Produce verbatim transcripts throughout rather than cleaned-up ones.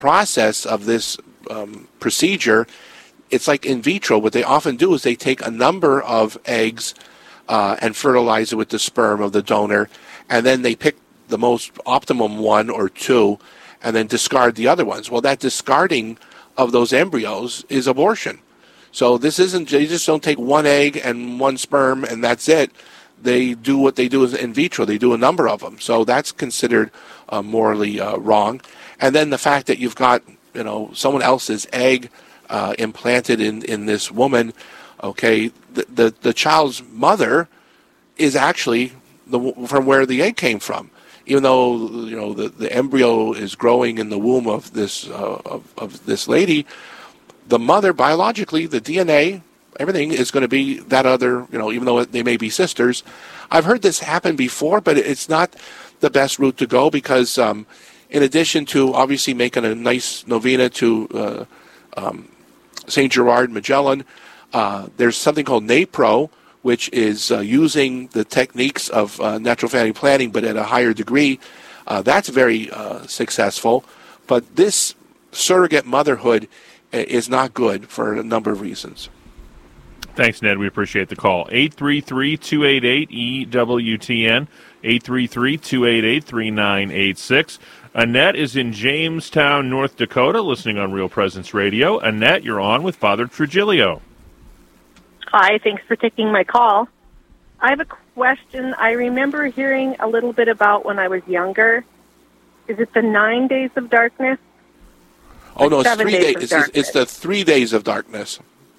process of this um, procedure, it's like in vitro. What they often do is they take a number of eggs uh, and fertilize it with the sperm of the donor, and then they pick the most optimum one or two and then discard the other ones. Well, that discarding of those embryos is abortion. So this isn't, they just don't take one egg and one sperm and that's it. They do what they do in vitro. They do a number of them. So that's considered uh, morally uh, wrong. And then the fact that you've got, you know, someone else's egg uh, implanted in, in this woman, okay, the, the, the child's mother is actually the, from where the egg came from. Even though, you know, the, the embryo is growing in the womb of this uh, of, of this lady, the mother, biologically, the D N A, everything is going to be that other, you know, even though they may be sisters. I've heard this happen before, but it's not the best route to go because um, in addition to obviously making a nice novena to uh, um, Saint Gerard Magellan, uh, there's something called NAPRO, which is uh, using the techniques of uh, natural family planning, but at a higher degree. Uh, that's very uh, successful. But this surrogate motherhood is not good for a number of reasons. Thanks, Ned. We appreciate the call. eight three three, two eight eight, E W T N, eight three three, two eight eight, three nine eight six. Annette is in Jamestown, North Dakota, listening on Real Presence Radio. Annette, you're on with Father Trujillo. Hi, thanks for taking my call. I have a question. I remember hearing a little bit about when I was younger. Is it the nine days of darkness? Oh, no, it's Seven three days days. of It's, it's the three days of darkness.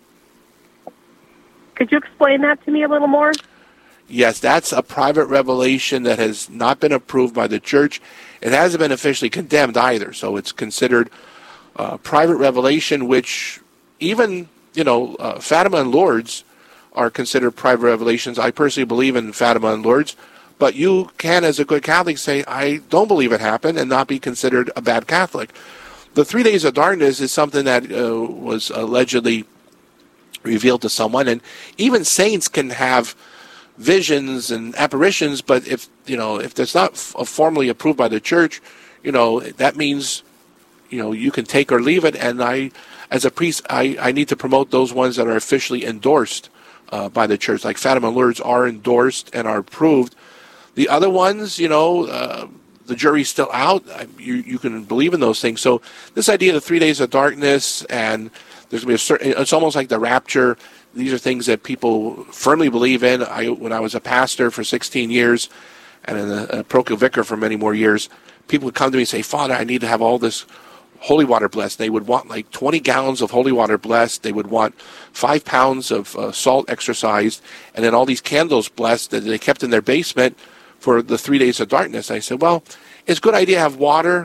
Could you explain that to me a little more? Yes, that's a private revelation that has not been approved by the church. It hasn't been officially condemned either, so it's considered uh, private revelation, which even, you know, uh, Fatima and Lourdes are considered private revelations. I personally believe in Fatima and Lourdes, but you can, as a good Catholic, say, I don't believe it happened and not be considered a bad Catholic. The three days of darkness is something that uh, was allegedly revealed to someone, and even saints can have visions and apparitions, but if, you know, if it's not f- formally approved by the church, you know, that means, you know, you can take or leave it, and I, as a priest, I, I need to promote those ones that are officially endorsed uh, by the church, like Fatima and Lourdes are endorsed and are approved. The other ones, you know, uh, the jury's still out. You, you can believe in those things. So this idea of the three days of darkness, and there's going to be a certain, it's almost like the rapture. These are things that people firmly believe in. I, when I was a pastor for sixteen years and a, a parochial vicar for many more years, people would come to me and say, Father, I need to have all this holy water blessed. They would want like twenty gallons of holy water blessed. They would want five pounds of uh, salt exorcised, and then all these candles blessed that they kept in their basement for the three days of darkness. I said, well, it's a good idea to have water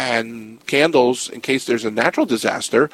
and candles in case there's a natural disaster.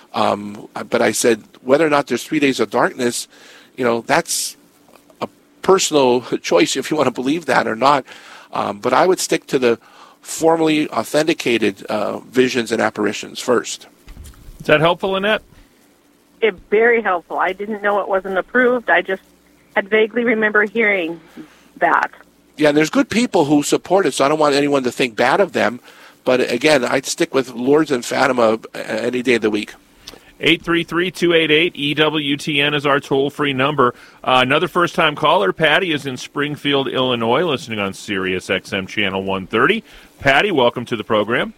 Um, but I said, whether or not there's three days of darkness, you know, that's a personal choice if you want to believe that or not. Um, but I would stick to the formally authenticated uh, visions and apparitions first. Is that helpful, Annette? It's very helpful. I didn't know it wasn't approved. I just had vaguely remember hearing that. Yeah, and there's good people who support it, so I don't want anyone to think bad of them. But again, I'd stick with Lourdes and Fatima any day of the week. eight three three, two eight eight, E W T N is our toll-free number. Uh, another first-time caller, Patty, is in Springfield, Illinois, listening on Sirius X M Channel one thirty. Patty, welcome to the program.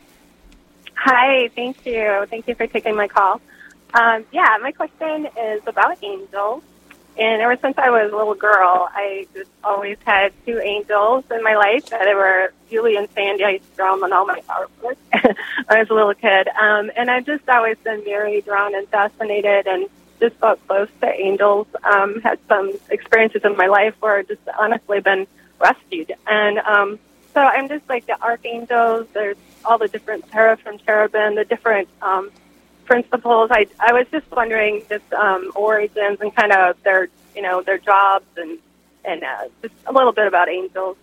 Hi, thank you. Thank you for taking my call. Um, yeah, my question is about angels. And ever since I was a little girl, I just always had two angels in my life that were Julie and Sandy. I used to draw them on all my artwork when I was a little kid. Um, and I've just always been very drawn and fascinated and just felt close to angels. Um, had some experiences in my life where I've just honestly been rescued. And um, so I'm just like the archangels. There's all the different seraphim, cherubim, the different um principles. I I was just wondering just um, origins and kind of their you know their jobs and and uh, just a little bit about angels.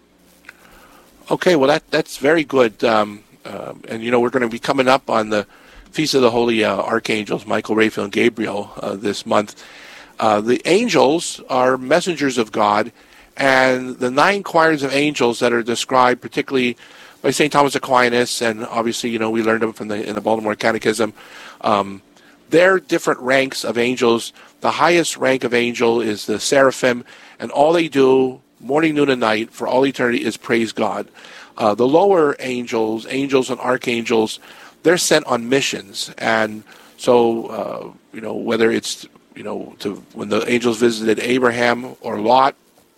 Okay, well that that's very good. Um, uh, and you know we're going to be coming up on the Feast of the Holy uh, Archangels, Michael, Raphael, and Gabriel uh, this month. Uh, the angels are messengers of God, and the nine choirs of angels that are described, particularly by Saint Thomas Aquinas, and obviously, you know, we learned them from the in the Baltimore Catechism. Um, they're different ranks of angels. The highest rank of angel is the seraphim, and all they do morning, noon, and night for all eternity is praise God. Uh, the lower angels, angels and archangels, they're sent on missions, and so uh, you know, whether it's you know to when the angels visited Abraham or Lot,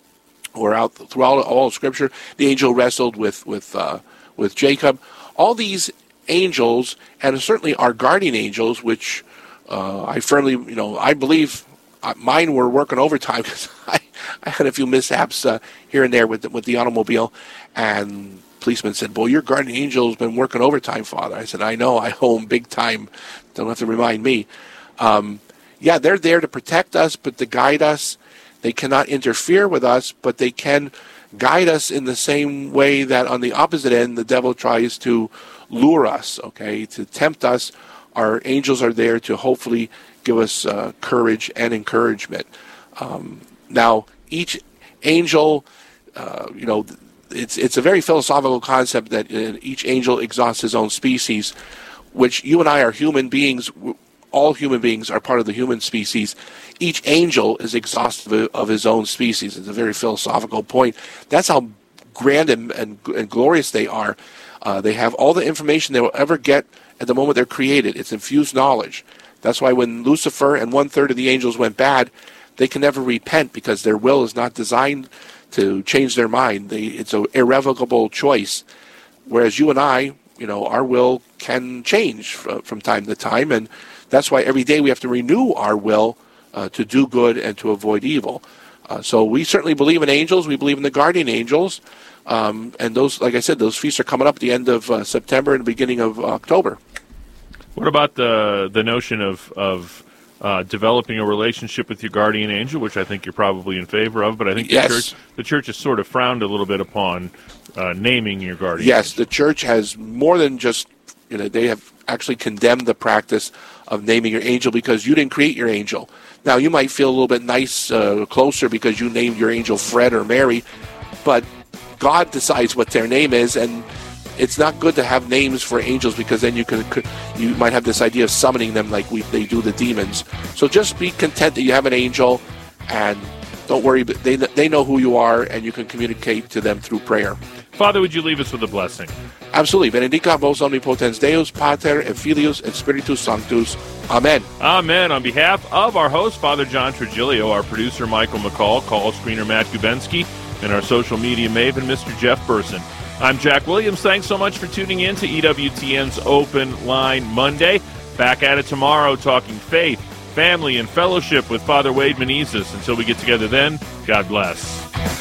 or out throughout all of Scripture, the angel wrestled with with uh, with Jacob. All these angels, and certainly our guardian angels, which uh, I firmly, you know, I believe uh, mine were working overtime because I, I had a few mishaps uh, here and there with the, with the automobile, and policeman said, "Boy, your guardian angel's been working overtime, Father." I said, "I know, I owe him big time. Don't have to remind me." Um, yeah, they're there to protect us, but to guide us. They cannot interfere with us, but they can guide us in the same way that on the opposite end, the devil tries to lure us, okay, to tempt us. Our angels are there to hopefully give us uh, courage and encouragement. Um, now, each angel, uh, you know, it's it's a very philosophical concept that uh, each angel exhausts his own species, which you and I are human beings. All human beings are part of the human species. Each angel is exhaustive of his own species. It's a very philosophical point. That's how grand and, and, and glorious they are. Uh, they have all the information they will ever get at the moment they're created. It's infused knowledge. That's why when Lucifer and one-third of the angels went bad, they can never repent because their will is not designed to change their mind. They, it's an irrevocable choice. Whereas you and I, you know, our will can change from, from time to time, and that's why every day we have to renew our will uh, to do good and to avoid evil. Uh, so we certainly believe in angels. We believe in the guardian angels. Um, and those, like I said, those feasts are coming up at the end of uh, September and the beginning of October. What about the the notion of, of uh, developing a relationship with your guardian angel, which I think you're probably in favor of, but I think the, yes. church, the church has sort of frowned a little bit upon uh, naming your guardian Yes, angel. The church has more than just, you know, they have actually condemned the practice of naming your angel because you didn't create your angel. Now, you might feel a little bit nice, uh, closer because you named your angel Fred or Mary, but God decides what their name is, and it's not good to have names for angels because then you can you might have this idea of summoning them like we they do the demons. So just be content that you have an angel, and don't worry, they they know who you are, and you can communicate to them through prayer. Father, would you leave us with a blessing? Absolutely. Benedicat vos omnipotens Deus, Pater, et Filius, et Spiritus Sanctus. Amen. Amen. On behalf of our host, Father John Trigilio, our producer, Michael McCall, call screener, Matt Kubensky, and our social media maven, Mister Jeff Burson. I'm Jack Williams. Thanks so much for tuning in to E W T N's Open Line Monday. Back at it tomorrow talking faith, family, and fellowship with Father Wade Menezes. Until we get together then, God bless.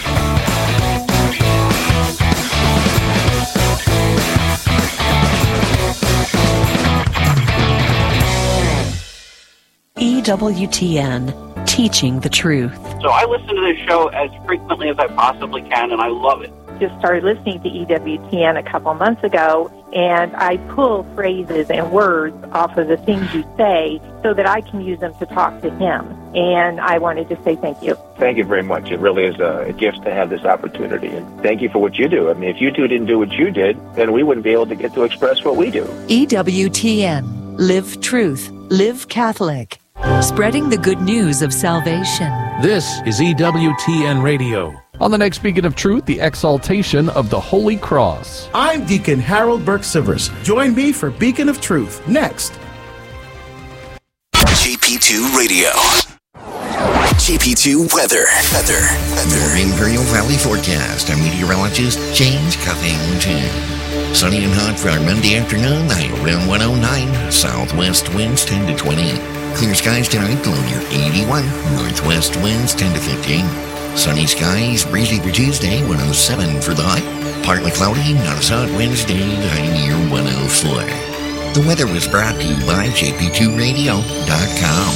E W T N, teaching the truth. So I listen to this show as frequently as I possibly can, and I love it. Just started listening to E W T N a couple months ago, and I pull phrases and words off of the things you say so that I can use them to talk to him. And I wanted to say thank you. Thank you very much. It really is a gift to have this opportunity. And thank you for what you do. I mean, if you two didn't do what you did, then we wouldn't be able to get to express what we do. E W T N. Live truth. Live Catholic. Spreading the good news of salvation. This is E W T N Radio. On the next Beacon of Truth, the exaltation of the Holy Cross. I'm Deacon Harold Burke-Sivers. Join me for Beacon of Truth next. G P two Radio. G P two Weather. Weather. Weather. Your Imperial Valley forecast. I'm meteorologist James Cuffington. Sunny and hot for our Monday afternoon. High around one oh nine. Southwest winds ten to twenty. Clear skies tonight, low near eighty-one. Northwest winds ten to fifteen. Sunny skies, breezy for Tuesday, one oh seven for the high. Partly cloudy, not as hot Wednesday, high near one oh four. The weather was brought to you by J P two radio dot com.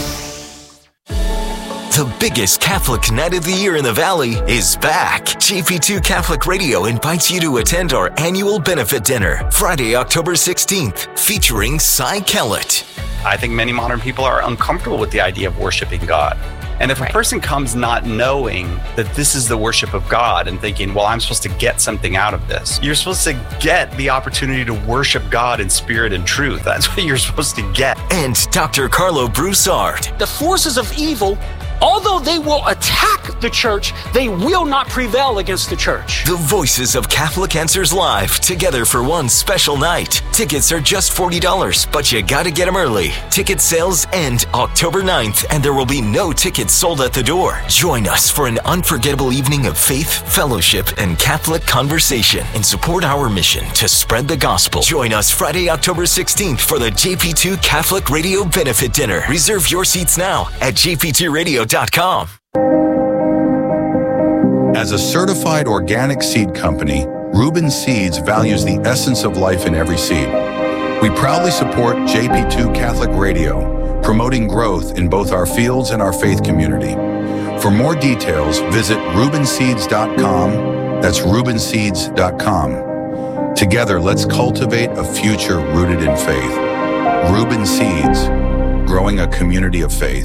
The biggest Catholic night of the year in the Valley is back. J P two Catholic Radio invites you to attend our annual benefit dinner, Friday, October sixteenth, featuring Cy Kellett. I think many modern people are uncomfortable with the idea of worshiping God. And if Right. a person comes not knowing that this is the worship of God and thinking, well, I'm supposed to get something out of this, you're supposed to get the opportunity to worship God in spirit and truth. That's what you're supposed to get. And Doctor Carlo Broussard. The forces of evil, although they will attack the church, they will not prevail against the church. The voices of Catholic Answers Live, together for one special night. Tickets are just forty dollars, but you gotta get them early. Ticket sales end October ninth, and there will be no tickets sold at the door. Join us for an unforgettable evening of faith, fellowship, and Catholic conversation, and support our mission to spread the gospel. Join us Friday, October sixteenth for the J P two Catholic Radio Benefit Dinner. Reserve your seats now at j p two radio dot com. As a certified organic seed company, Reuben Seeds values the essence of life in every seed. We proudly support J P two Catholic Radio, promoting growth in both our fields and our faith community. For more details, visit reuben seeds dot com. That's reuben seeds dot com. Together, let's cultivate a future rooted in faith. Reuben Seeds, growing a community of faith.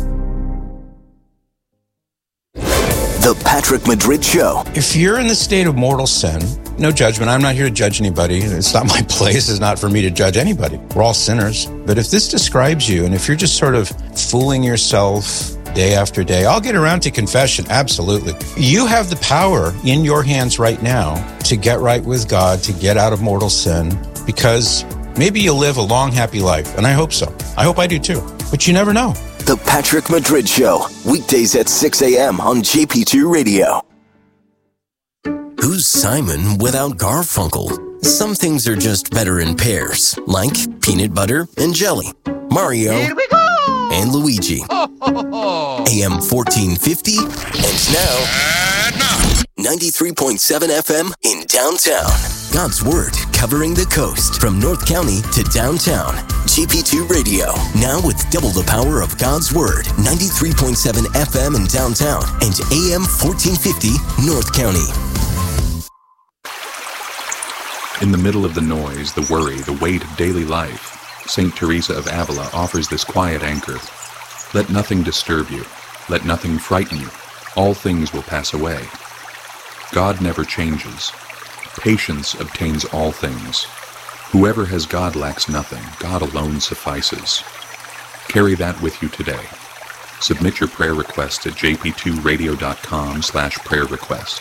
The Patrick Madrid Show. If you're in the state of mortal sin, no judgment. I'm not here to judge anybody. It's not my place. It's not for me to judge anybody. We're all sinners. But if this describes you, and if you're just sort of fooling yourself day after day, I'll get around to confession. Absolutely. You have the power in your hands right now to get right with God, to get out of mortal sin, because maybe you'll live a long, happy life. And I hope so. I hope I do too. But you never know. The Patrick Madrid Show, weekdays at six a.m. on J P two Radio. Who's Simon without Garfunkel? Some things are just better in pairs, like peanut butter and jelly, Mario Here we go! And Luigi. A M fourteen fifty, and now ninety-three point seven F M in downtown. God's Word, covering the coast from North County to downtown. J P two Radio, now with double the power of God's Word. ninety-three point seven F M in downtown and A M fourteen fifty North County. In the middle of the noise, the worry, the weight of daily life, Saint Teresa of Avila offers this quiet anchor. Let nothing disturb you. Let nothing frighten you. All things will pass away. God never changes. Patience obtains all things. Whoever has God lacks nothing. God alone suffices. Carry that with you today. Submit your prayer request at j p two radio dot com slash prayer request.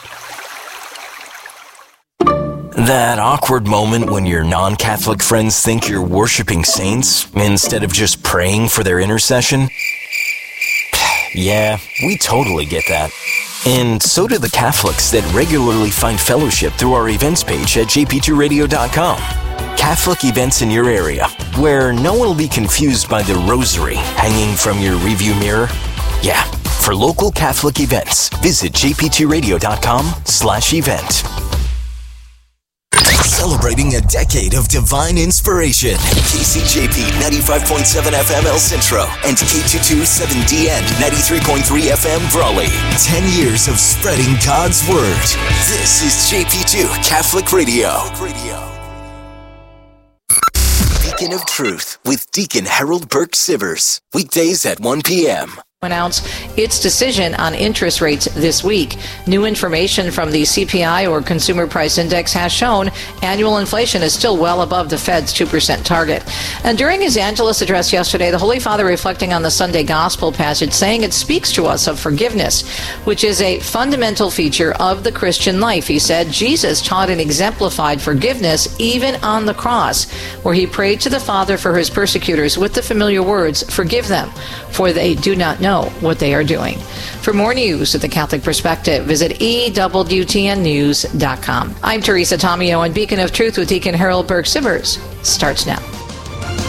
That awkward moment when your non-Catholic friends think you're worshiping saints instead of just praying for their intercession? Yeah, we totally get that. And so do the Catholics that regularly find fellowship through our events page at j p two radio dot com. Catholic events in your area, where no one will be confused by the rosary hanging from your review mirror. Yeah, for local Catholic events, visit j p two radio dot com slash event. Celebrating a decade of divine inspiration. K C J P ninety-five point seven F M El Centro and K two twenty-seven D N ninety-three point three F M Brawley. Ten years of spreading God's Word. This is J P two Catholic Radio. Beacon of Truth with Deacon Harold Burke Sivers. Weekdays at one p.m. Announce its decision on interest rates this week. New information from the C P I, or Consumer Price Index, has shown annual inflation is still well above the Fed's two percent target. And during his Angelus address yesterday, the Holy Father reflecting on the Sunday Gospel passage, saying it speaks to us of forgiveness, which is a fundamental feature of the Christian life. He said Jesus taught and exemplified forgiveness even on the cross, where he prayed to the Father for his persecutors with the familiar words, "Forgive them, for they do not know what they are doing." For more news at the Catholic Perspective, visit E W T N news dot com. I'm Teresa Tomeo, and Beacon of Truth with Deacon Harold Burke Sivers starts now.